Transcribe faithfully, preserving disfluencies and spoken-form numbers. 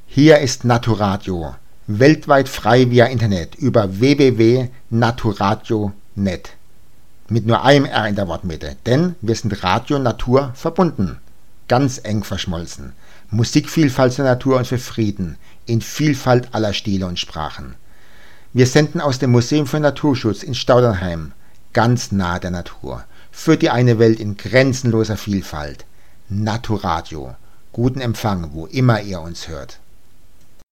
Hier ist Naturadio, weltweit frei via Internet über w w w punkt naturadio punkt net. Mit nur einem R in der Wortmitte, denn wir sind Radio Natur verbunden, ganz eng verschmolzen. Musikvielfalt zur Natur und für Frieden, in Vielfalt aller Stile und Sprachen. Wir senden aus dem Museum für Naturschutz in Staudernheim, ganz nah der Natur, für die eine Welt in grenzenloser Vielfalt. Naturadio, guten Empfang, wo immer ihr uns hört.